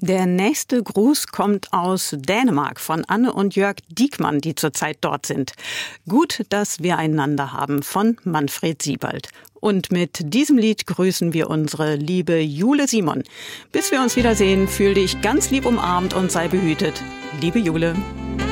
Der nächste Gruß kommt aus Dänemark von Anne und Jörg Diekmann, die zurzeit dort sind. Gut, dass wir einander haben von Manfred Siebald. Und mit diesem Lied grüßen wir unsere liebe Jule Simon. Bis wir uns wiedersehen, fühl dich ganz lieb umarmt und sei behütet. Liebe Jule.